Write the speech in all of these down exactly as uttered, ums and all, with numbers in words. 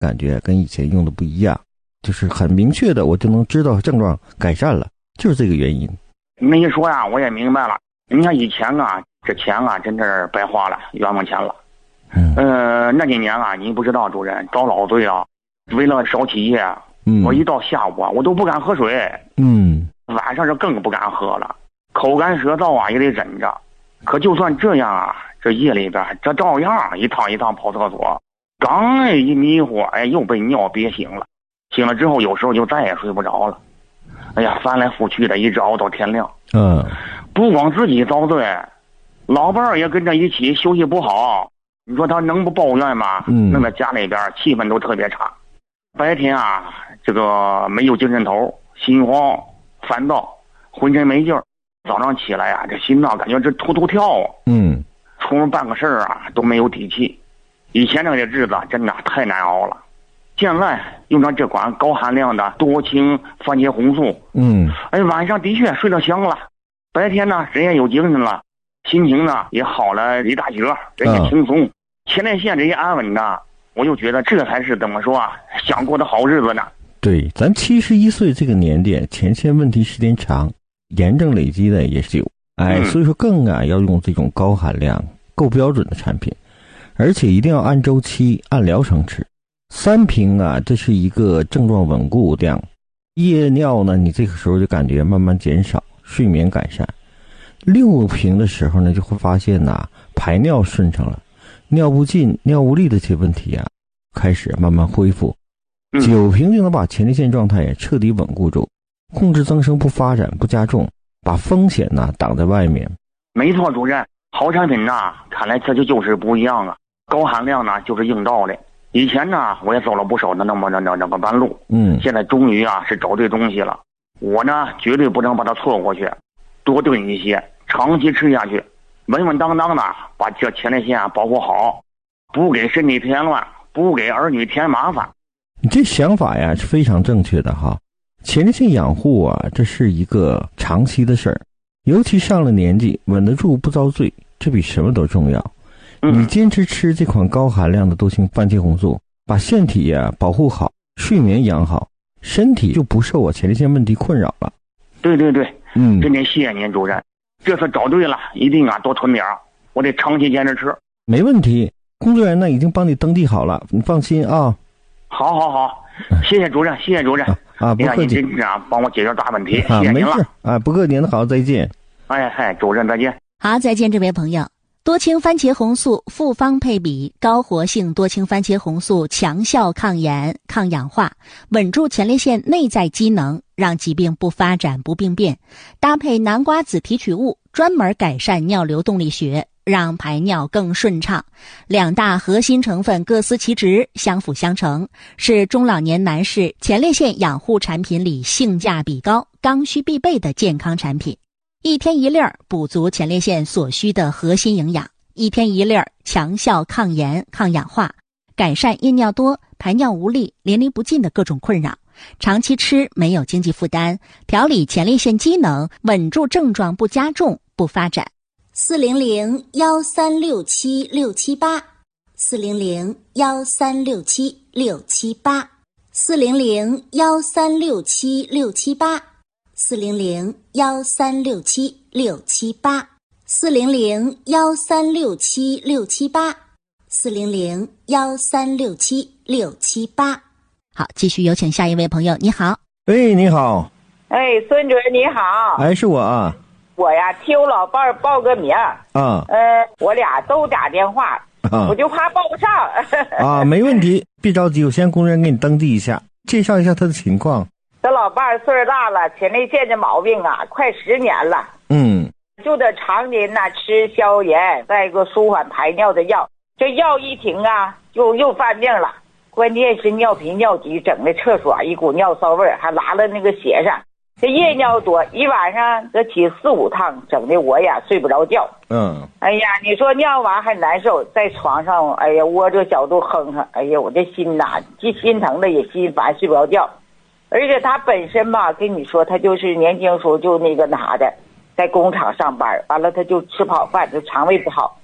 感觉跟以前用的不一样，就是很明确的我就能知道症状改善了，就是这个原因。 那一说呀，我也明白了。你看以前啊，这钱啊真是白花了，冤枉钱了。嗯，呃，那几年啊，你不知道主任找老醉啊，为了少起夜，嗯，我一到下午啊，我都不敢喝水。嗯，晚上是更不敢喝了，口干舌燥啊也得忍着。可就算这样啊，这夜里边这照样一趟一趟跑厕所，刚一迷糊，哎，又被尿憋醒了。醒了之后，有时候就再也睡不着了。哎呀，翻来覆去的，一直熬到天亮。嗯，不光自己遭罪，老伴儿也跟着一起休息不好。你说他能不抱怨吗？嗯，弄得家里边气氛都特别差。白天啊，这个没有精神头，心慌、烦躁，浑身没劲儿。早上起来啊，这心脏感觉这突突跳啊。嗯，出门办个事儿啊都没有底气。以前那个日子真的太难熬了。现在用上这款高含量的多氢番茄红素，嗯，哎，晚上的确睡得香了，白天呢人也有精神了，心情呢也好了一大截，人也轻松，前列腺这些安稳的，我就觉得这才是怎么说啊，想过的好日子呢。 对，咱七十一岁这个年纪，前列腺问题时间长，炎症累积的也是有，哎，嗯、所以说更啊要用这种高含量、够标准的产品，而且一定要按周期、按疗程吃。三瓶啊，这是一个症状稳固量，夜尿呢，你这个时候就感觉慢慢减少，睡眠改善。六瓶的时候呢，就会发现呐、啊，排尿顺畅了，尿不尽、尿无力的这些问题啊，开始慢慢恢复。九瓶就能把前列腺状态也彻底稳固住，控制增生不发展不加重，把风险呢、啊、挡在外面。 没错，主任，好产品呐、啊，看来这就就是不一样啊，高含量呢就是硬道理。以前呢，我也走了不少的那么那那那个弯路，嗯，现在终于啊是找对东西了。我呢绝对不能把它错过去，多炖一些，长期吃下去，稳稳当当的把这前列腺啊保护好，不给身体添乱，不给儿女添麻烦。 你这想法呀是非常正确的哈。前列腺养护啊，这是一个长期的事儿，尤其上了年纪，稳得住不遭罪，这比什么都重要。你坚持吃这款高含量的多氢番茄红素，把腺体呀、啊、保护好，睡眠养好，身体就不受我前列腺问题困扰了。 对对对，嗯，真得谢谢您主任，这次找对了，一定啊多囤点儿，我得长期坚持吃。 没问题，工作人员呢已经帮你登记好了，你放心啊。 好好好，谢谢主任，谢谢主任啊，不客气， 您真是啊帮我解决大问题， 啊、 谢谢您了啊，不客气，您好，再见。 哎嗨，主任再见。 好，再见，这位朋友。多氢番茄红素复方配比，高活性多氢番茄红素强效抗炎、抗氧化，稳住前列腺内在机能，让疾病不发展不病变。搭配南瓜子提取物，专门改善尿流动力学，让排尿更顺畅。两大核心成分各司其职，相辅相成，是中老年男士前列腺养护产品里性价比高、刚需必备的健康产品。一天一粒儿，补足前列腺所需的核心营养；一天一粒儿，强效抗炎、抗氧化，改善夜尿多、排尿无力、淋漓不尽的各种困扰。长期吃没有经济负担，调理前列腺机能，稳住症状不加重、不发展。四零零幺三六七六七八，四零零幺三六七六七八，四零零幺三六七六七八。四零零幺三六七六七八，四零零幺三六七六七八，四零零幺三六七六七八。好，继续有请下一位朋友。你好。 喂，你好。 哎，孙主任你好。 哎，是我啊。 我呀替我老伴儿报个名。 啊。 呃，我俩都打电话，啊、我就怕报不上。 啊，没问题，别着急，我先工作人员给你登记一下，介绍一下他的情况。 这老伴儿岁数大了，前列腺的毛病啊，快十年了。 嗯， 就得常年呐、啊、吃消炎，再一个舒缓排尿的药。这药一停啊，又又犯病了。关键是尿频尿急，整的厕所一股尿骚味儿，还拉了那个鞋上。这夜尿多，一晚上得起四五趟，整的我呀睡不着觉。 嗯， 哎呀，你说尿完还难受，在床上，哎呀窝着角度哼哼，哎呀我这心呐，既心疼的也心烦，睡不着觉。而且他本身吧，跟你说他就是年轻时候就那个哪的，在工厂上班，完了他就吃不好饭，就肠胃不好，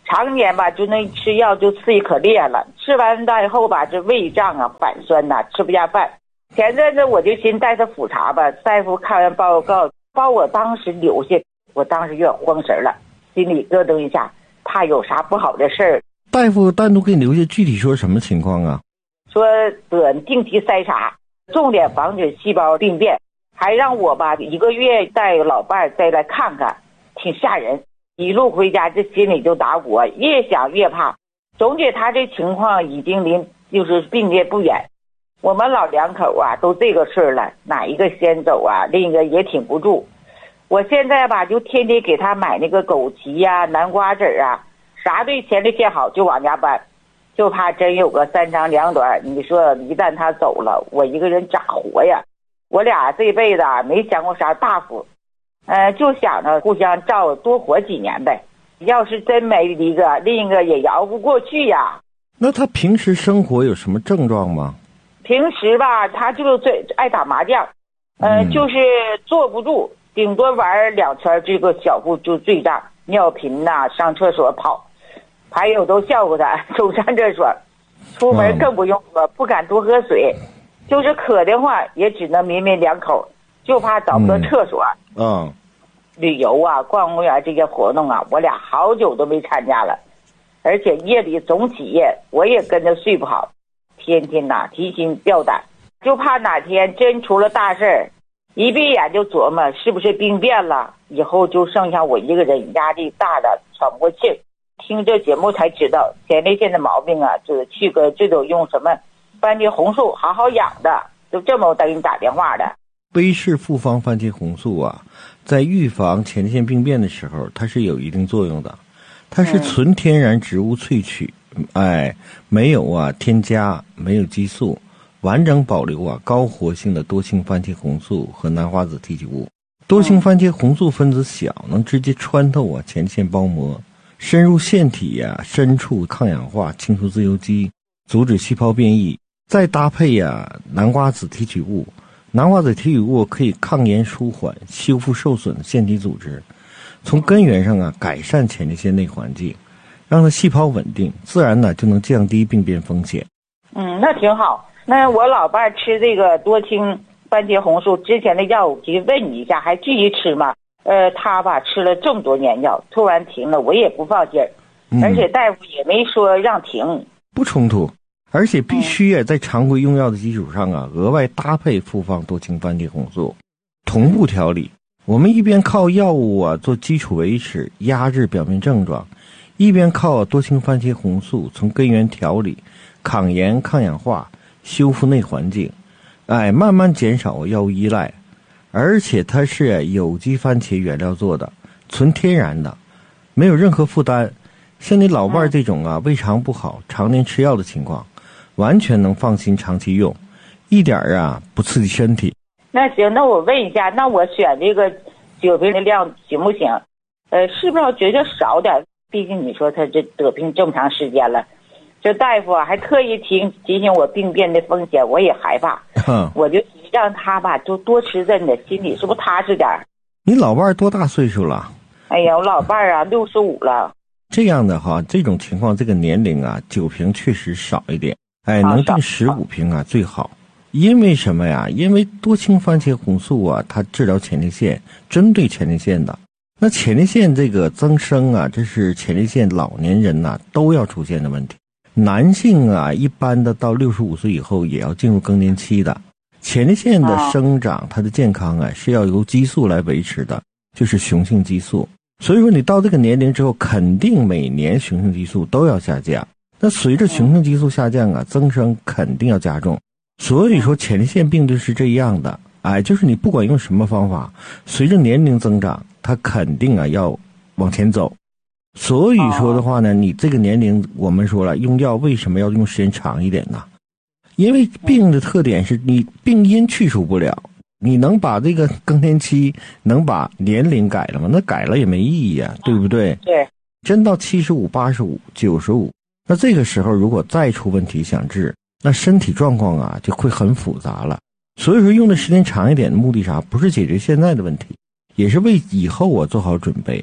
常年吧就那吃药就刺激可厉害了，吃完大以后吧这胃胀啊反酸呐、啊，吃不下饭。前阵子我就寻带他复查吧，大夫看完报告把我当时留下，我当时有点慌神了，心里咯噔一下，怕有啥不好的事儿。 大夫单独给你留下，具体说什么情况啊？ 说得定期筛查，重点防止细胞病变，还让我吧一个月带老伴儿再来看看，挺吓人。一路回家这心里就打鼓，越想越怕。总觉他这情况已经离就是病变不远。我们老两口啊都这个事儿了，哪一个先走啊，另一个也挺不住。我现在吧就天天给他买那个枸杞呀、啊、南瓜籽啊，啥对前列腺好就往家搬，就怕真有个三长两短。你说一旦他走了，我一个人咋活呀？我俩这辈子啊没享过啥大福，呃，就想着互相照多活几年呗。要是真没一个，另一个也摇不过去呀。 那他平时生活有什么症状吗？ 平时吧，他就是最爱打麻将，呃，嗯、就是坐不住，顶多玩两圈，这个小腹就坠胀，尿频呐、啊，上厕所跑，还有都笑话他总上厕所，出门更不用说，不敢多喝水，就是渴的话也只能抿抿两口，就怕找不到厕所。 嗯。嗯旅游啊，逛公园这些活动啊，我俩好久都没参加了，而且夜里总起夜，我也跟着睡不好，天天呐、啊、提心吊胆，就怕哪天真出了大事儿，一闭眼就琢磨是不是病变了，以后就剩下我一个人，压力大的喘不过气。听这节目才知道，前列腺的毛病啊，就是去个这种用什么番茄红素好好养的，就这么等你打电话的。 威氏复方番茄红素啊，在预防前列腺病变的时候，它是有一定作用的。它是纯天然植物萃取，嗯、哎，没有啊添加，没有激素，完整保留啊高活性的多氢番茄红素和南花子提取物。多氢番茄红素分子小，能直接穿透啊前列腺包膜，深入腺体呀、啊、深处抗氧化，清除自由基，阻止细胞变异。再搭配呀、啊、南瓜子提取物。南瓜子提取物可以抗炎舒缓，修复受损的腺体组织，从根源上啊改善前列腺内环境，让它细胞稳定，自然呢就能降低病变风险。 嗯，那挺好。那我老伴吃这个多氢番茄红素之前的药，我就问你一下，还继续吃吗？呃，他吧吃了这么多年药，突然停了，我也不放心， 嗯、 而且大夫也没说让停， 不冲突。而且必须啊，在常规用药的基础上啊，额外搭配复方多氢番茄红素，同步调理。我们一边靠药物啊做基础维持，压制表面症状，一边靠多氢番茄红素从根源调理，抗炎、抗氧化，修复内环境，哎，慢慢减少药物依赖。而且它是有机番茄原料做的，纯天然的，没有任何负担。像你老伴儿这种啊，胃肠不好、常年吃药的情况，完全能放心长期用，一点儿啊不刺激身体。 那行，那我问一下，那我选这个酒瓶的量行不行？呃，是不是觉得少点？毕竟你说他这得病这么长时间了，这大夫啊还特意提提醒我病变的风险，我也害怕。 嗯、 我就让他吧，就多吃阵子，心里是不是踏实点？ 你老伴儿多大岁数了？ 哎呀，我老伴儿啊六十五了。 这样的哈，这种情况，这个年龄啊，酒瓶确实少一点。哎，能定十五瓶啊最好。因为什么呀？因为多氢番茄红素啊，它治疗前列腺，针对前列腺的。那前列腺这个增生啊，这是前列腺老年人呐、啊、都要出现的问题。男性啊，一般的到六十五岁以后也要进入更年期的。前列腺的生长，它的健康啊是要由激素来维持的，就是雄性激素。所以说你到这个年龄之后，肯定每年雄性激素都要下降。那随着雄性激素下降啊，增生肯定要加重。所以说前列腺病就是这样的，哎，就是你不管用什么方法，随着年龄增长，它肯定啊要往前走。所以说的话呢，你这个年龄，我们说了，用药为什么要用时间长一点呢？因为病的特点是你病因去除不了，你能把这个更年期能把年龄改了吗？那改了也没意义啊，对不对？ 对。 真到七十五、八十五、九十五，那这个时候如果再出问题想治，那身体状况啊就会很复杂了。所以说用的时间长一点的目的啥？不是解决现在的问题，也是为以后我做好准备。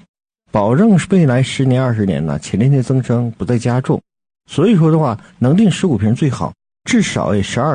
保证未来十年二十年呢前列腺增生不再加重。所以说的话，能定十五瓶最好，至少也十二